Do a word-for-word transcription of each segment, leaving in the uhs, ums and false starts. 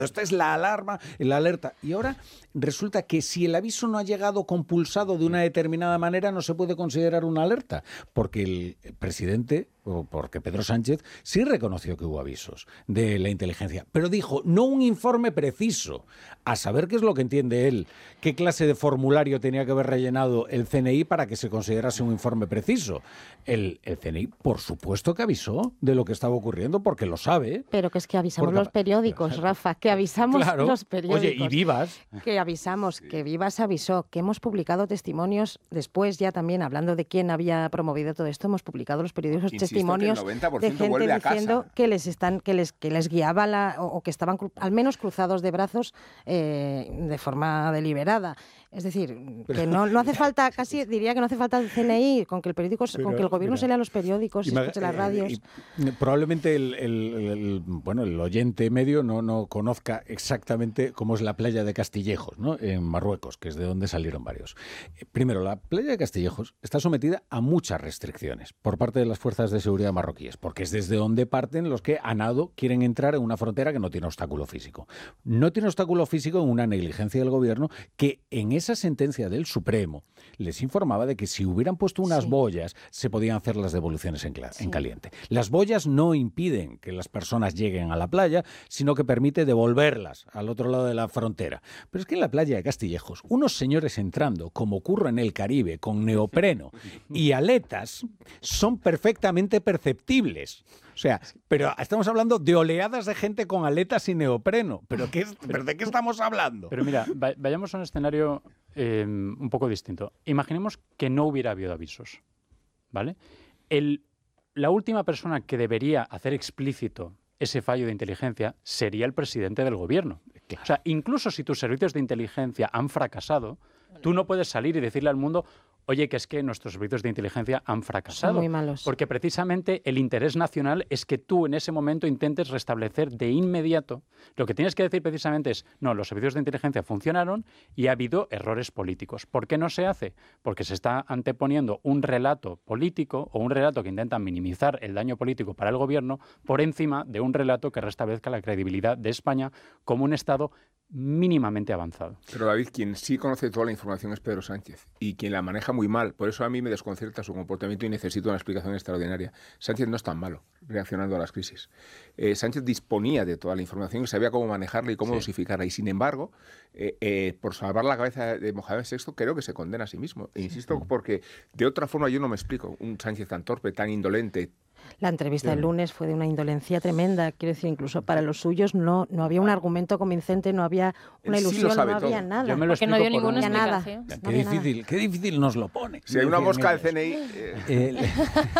Esta es la alarma, la alerta. Y ahora resulta que si el aviso no ha llegado compulsado de una determinada manera, no se puede considerar una alerta, porque el presidente, o porque Pedro Sánchez, sí reconoció que hubo avisos de la inteligencia, pero dijo, no un informe preciso, a saber qué es lo que entiende él, qué clase de formulario tenía que haber rellenado el C N I para que se considerase un informe preciso. El, el C N I, por supuesto que avisó de lo que estaba ocurriendo, porque lo sabe. Pero que es que avisamos porque, los periódicos, claro, Rafa, que avisamos claro, los periódicos. Oye, y Vivas. Que avisamos, que Vivas avisó, que hemos publicado testimonios, después ya también hablando de quién había promovido todo esto, hemos publicado los periódicos Insisto, testimonios de gente diciendo que les están, que les, que les guiaba la, o, o que estaban cru, al menos cruzados de brazos eh, de forma deliberada. Es decir, que no, no hace falta, casi diría que no hace falta el C N I, con que el periódico, pero, con que el gobierno mira, se lea los periódicos, y escuche las radios. Eh, y probablemente el, el, el, bueno, el oyente medio no, no conozca exactamente cómo es la playa de Castillejos, ¿no? En Marruecos, que es de donde salieron varios. Primero, la playa de Castillejos está sometida a muchas restricciones por parte de las fuerzas de seguridad marroquíes, porque es desde donde parten los que a nado quieren entrar en una frontera que no tiene obstáculo físico. No tiene obstáculo físico en una negligencia del gobierno que en esa sentencia del Supremo les informaba de que si hubieran puesto unas sí. boyas se podían hacer las devoluciones en, sí. en caliente. Las boyas no impiden que las personas lleguen a la playa, sino que permite devolverlas al otro lado de la frontera. Pero es que en la playa de Castillejos, unos señores entrando, como ocurre en el Caribe, con neopreno y aletas, son perfectamente perceptibles. O sea, pero estamos hablando de oleadas de gente con aletas y neopreno. ¿Pero, qué es, ¿pero de qué estamos hablando? Pero mira, vayamos a un escenario eh, un poco distinto. Imaginemos que no hubiera habido avisos, ¿vale? El, la última persona que debería hacer explícito ese fallo de inteligencia sería el presidente del gobierno. Claro. O sea, incluso si tus servicios de inteligencia han fracasado, tú no puedes salir y decirle al mundo, oye, que es que nuestros servicios de inteligencia han fracasado. Son muy malos. Porque precisamente el interés nacional es que tú en ese momento intentes restablecer de inmediato. Lo que tienes que decir precisamente es, no, los servicios de inteligencia funcionaron y ha habido errores políticos. ¿Por qué no se hace? Porque se está anteponiendo un relato político o un relato que intenta minimizar el daño político para el gobierno por encima de un relato que restablezca la credibilidad de España como un Estado mínimamente avanzado. Pero David, quien sí conoce toda la información es Pedro Sánchez y quien la maneja muy mal. Por eso a mí me desconcierta su comportamiento y necesito una explicación extraordinaria. Sánchez no es tan malo reaccionando a las crisis. Eh, Sánchez disponía de toda la información y sabía cómo manejarla y cómo sí. dosificarla. Y sin embargo, eh, eh, por salvar la cabeza de Mohamed sexto, creo que se condena a sí mismo. E insisto, sí. porque de otra forma yo no me explico. Un Sánchez tan torpe, tan indolente. La entrevista del lunes fue de una indolencia tremenda, quiero decir, incluso para los suyos no, no había un argumento convincente, no había una Él ilusión, sí no había todo. nada. Yo me lo porque no dio ninguna nada. Qué, no difícil, nada. qué difícil nos lo pone. Si hay una mosca del C N I... Eh... Eh,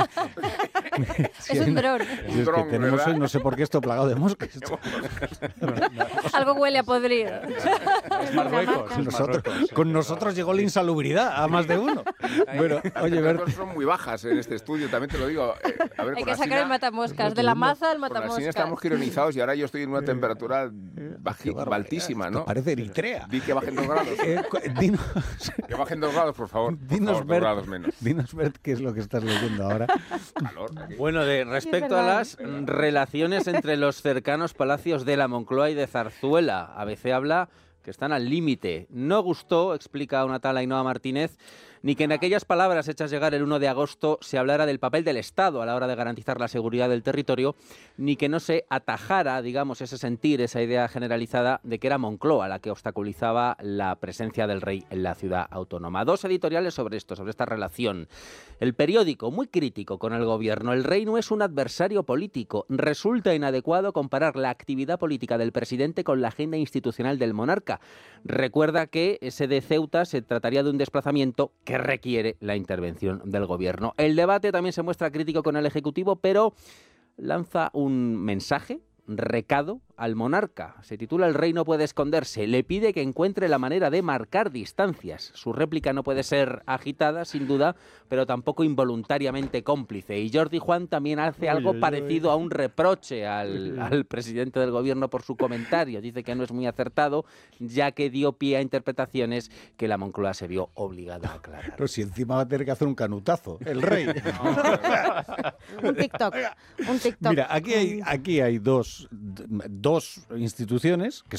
es un dron. Si es que tenemos hoy, no sé por qué esto plagado de moscas. Algo huele a podrido. Es Marruecos, es nosotros, Marruecos. Con nosotros llegó la insalubridad a más de uno. Bueno, oye, las temperaturas son muy bajas en este estudio, también te lo digo. Eh, a ver, hay que Asina, sacar el matamoscas, de la maza al matamoscas. Así estamos gironizados y ahora yo estoy en una temperatura baji, altísima, ¿no? Parece Eritrea. Di que bajen dos grados. Eh, dinos, que bajen dos grados, por favor. Por dinos, favor, Bert, dos grados menos. Dinos, Bert, qué es lo que estás leyendo ahora. Calor. Bueno, de respecto a las relaciones entre los cercanos palacios de la Moncloa y de Zarzuela, A B C habla que están al límite. No gustó, explica una tal Ainhoa Martínez, ni que en aquellas palabras hechas llegar el uno de agosto se hablara del papel del Estado a la hora de garantizar la seguridad del territorio, ni que no se atajara, digamos, ese sentir, esa idea generalizada de que era Moncloa la que obstaculizaba la presencia del rey en la ciudad autónoma. Dos editoriales sobre esto, sobre esta relación. El periódico, muy crítico con el gobierno. El rey no es un adversario político. Resulta inadecuado comparar la actividad política del presidente con la agenda institucional del monarca. Recuerda que ese de Ceuta se trataría de un desplazamiento que requiere la intervención del gobierno. El debate también se muestra crítico con el Ejecutivo, pero lanza un mensaje, recado al monarca. Se titula El rey no puede esconderse. Le pide que encuentre la manera de marcar distancias. Su réplica no puede ser agitada, sin duda, pero tampoco involuntariamente cómplice. Y Jordi Juan también hace algo parecido a un reproche al, al presidente del gobierno por su comentario. Dice que no es muy acertado, ya que dio pie a interpretaciones que la Moncloa se vio obligada a aclarar. Pero si encima va a tener que hacer un canutazo, el rey. No. un TikTok, un TikTok. Mira, aquí hay, aquí hay dos, dos instituciones que